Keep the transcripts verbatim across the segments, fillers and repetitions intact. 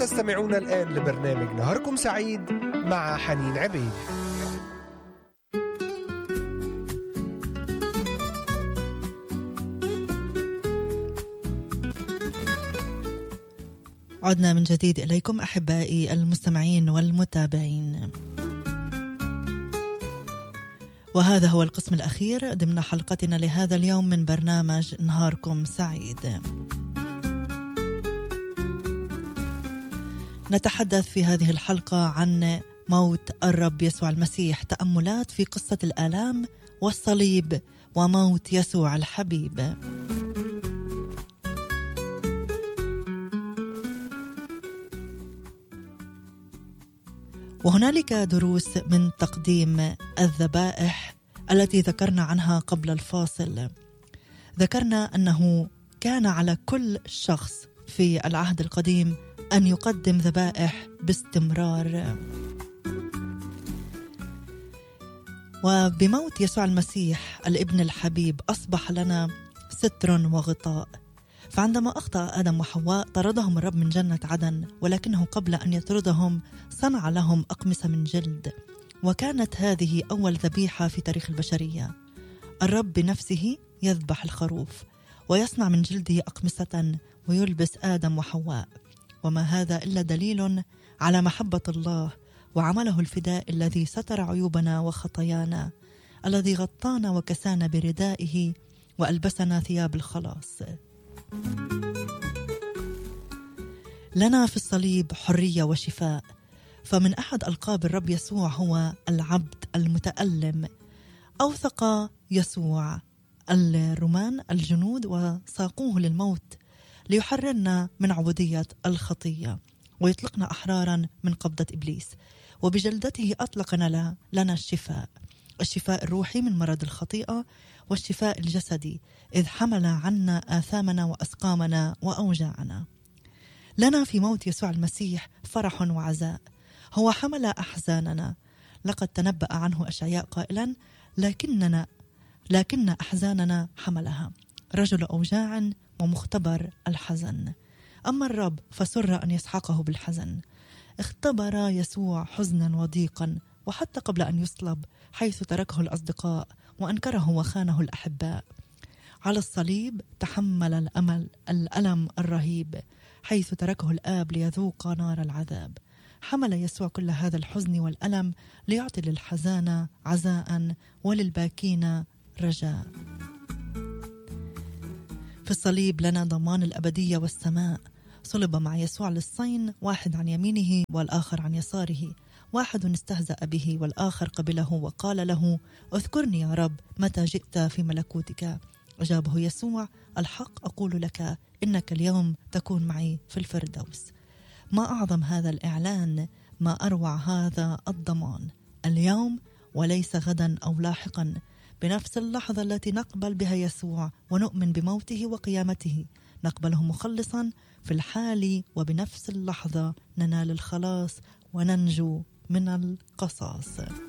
تستمعون الآن لبرنامج نهاركم سعيد مع حنين عبيد. عدنا من جديد إليكم أحبائي المستمعين والمتابعين، وهذا هو القسم الأخير ضمن حلقتنا لهذا اليوم من برنامج نهاركم سعيد. نتحدث في هذه الحلقة عن موت الرب يسوع المسيح، تأملات في قصة الآلام والصليب وموت يسوع الحبيب. وهنالك دروس من تقديم الذبائح التي ذكرنا عنها قبل الفاصل. ذكرنا أنه كان على كل شخص في العهد القديم أن يقدم ذبائح باستمرار، وبموت يسوع المسيح الابن الحبيب أصبح لنا ستر وغطاء. فعندما أخطأ آدم وحواء طردهم الرب من جنة عدن، ولكنه قبل أن يطردهم صنع لهم أقمصة من جلد، وكانت هذه أول ذبيحة في تاريخ البشرية. الرب بنفسه يذبح الخروف ويصنع من جلده أقمصة ويلبس آدم وحواء، وما هذا إلا دليل على محبة الله وعمله الفداء الذي ستر عيوبنا وخطايانا، الذي غطانا وكسانا بردائه وألبسنا ثياب الخلاص. لنا في الصليب حرية وشفاء، فمن أحد ألقاب الرب يسوع هو العبد المتألم. أوثق يسوع الرومان الجنود وساقوه للموت ليحررنا من عبودية الخطية ويطلقنا أحرارا من قبضة إبليس، وبجلدته أطلقنا لنا الشفاء، الشفاء الروحي من مرض الخطيئة والشفاء الجسدي، إذ حمل عنا آثامنا وأسقامنا وأوجاعنا. لنا في موت يسوع المسيح فرح وعزاء، هو حمل أحزاننا. لقد تنبأ عنه أشعياء قائلا: لكننا لكن أحزاننا حملها، رجل أوجاع ومختبر الحزن. أما الرب فسر أن يسحقه بالحزن. اختبر يسوع حزنا وضيقا، وحتى قبل أن يصلب، حيث تركه الأصدقاء وأنكره وخانه الأحباء. على الصليب تحمل الأمل الألم الرهيب، حيث تركه الآب ليذوق نار العذاب. حمل يسوع كل هذا الحزن والألم ليعطي للحزانة عزاء وللباكين رجاء. في الصليب لنا ضمان الأبدية والسماء. صلب مع يسوع للصين، واحد عن يمينه والآخر عن يساره. واحد استهزأ به والآخر قبله وقال له: اذكرني يا رب متى جئت في ملكوتك. أجابه يسوع: الحق أقول لك إنك اليوم تكون معي في الفردوس. ما أعظم هذا الإعلان، ما أروع هذا الضمان. اليوم وليس غدا أو لاحقا، بنفس اللحظة التي نقبل بها يسوع ونؤمن بموته وقيامته، نقبله مخلصا في الحال، وبنفس اللحظة ننال الخلاص وننجو من القصاص.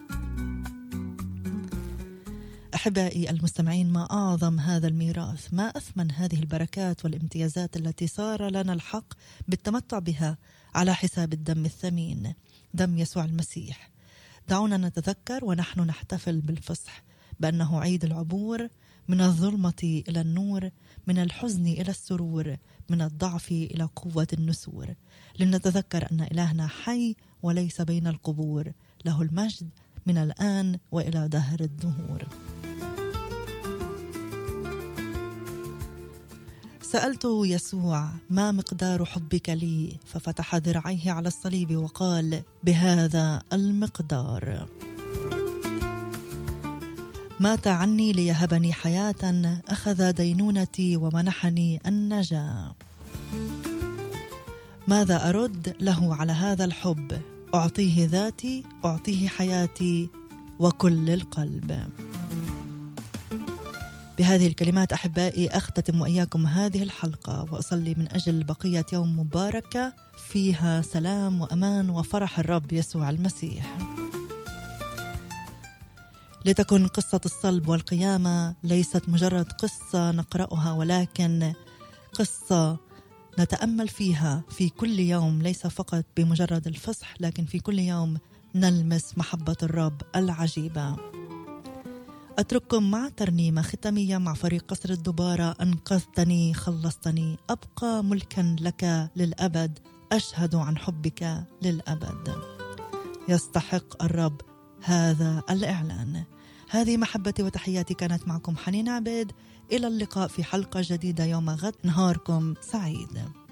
أحبائي المستمعين، ما أعظم هذا الميراث، ما أثمن هذه البركات والامتيازات التي صار لنا الحق بالتمتع بها على حساب الدم الثمين، دم يسوع المسيح. دعونا نتذكر ونحن نحتفل بالفصح بأنه عيد العبور من الظلمة إلى النور، من الحزن إلى السرور، من الضعف إلى قوة النسور. لنتذكر أن إلهنا حي وليس بين القبور، له المجد من الآن وإلى دهر الدهور. سألته يسوع: ما مقدار حبك لي؟ ففتح ذراعيه على الصليب وقال: بهذا المقدار. مات عني ليهبني حياة، أخذ دينونتي ومنحني النجاة. ماذا أرد له على هذا الحب؟ أعطيه ذاتي، أعطيه حياتي وكل القلب. بهذه الكلمات أحبائي أختتم وإياكم هذه الحلقة، وأصلي من أجل بقية يوم مباركة فيها سلام وأمان وفرح الرب يسوع المسيح. لتكن قصة الصلب والقيامة ليست مجرد قصة نقرأها، ولكن قصة نتأمل فيها في كل يوم، ليس فقط بمجرد الفصح، لكن في كل يوم نلمس محبة الرب العجيبة. أترككم مع ترنيمة ختامية مع فريق قصر الدبارة. أنقذتني خلصتني، أبقى ملكا لك للأبد، أشهد عن حبك للأبد. يستحق الرب هذا الإعلان. هذه محبتي وتحياتي، كانت معكم حنين عبيد. إلى اللقاء في حلقة جديدة يوم غد. نهاركم سعيد.